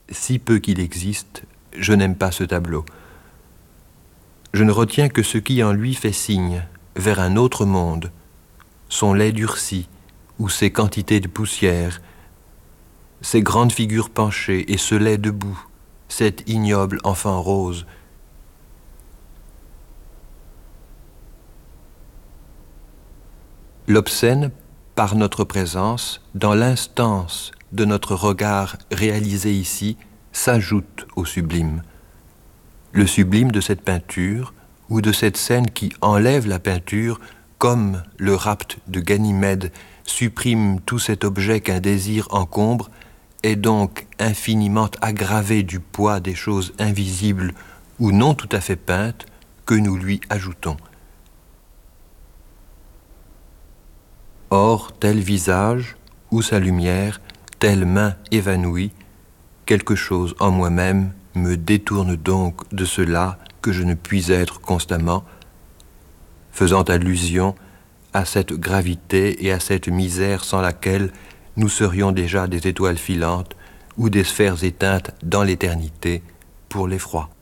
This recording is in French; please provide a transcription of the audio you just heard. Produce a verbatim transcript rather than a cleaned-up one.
si peu qu'il existe, je n'aime pas ce tableau. Je ne retiens que ce qui en lui fait signe, vers un autre monde, son lait durci, ou ses quantités de poussière, ses grandes figures penchées et ce lait debout, cet ignoble enfant rose. L'obscène, par notre présence, dans l'instance de notre regard réalisé ici, s'ajoute au sublime. Le sublime de cette peinture, ou de cette scène qui enlève la peinture, comme le rapt de Ganymède supprime tout cet objet qu'un désir encombre, est donc infiniment aggravé du poids des choses invisibles ou non tout à fait peintes que nous lui ajoutons. Or, tel visage, ou sa lumière, telle main évanouie, quelque chose en moi-même me détourne donc de cela que je ne puis être constamment, faisant allusion à cette gravité et à cette misère sans laquelle nous serions déjà des étoiles filantes ou des sphères éteintes dans l'éternité pour l'effroi.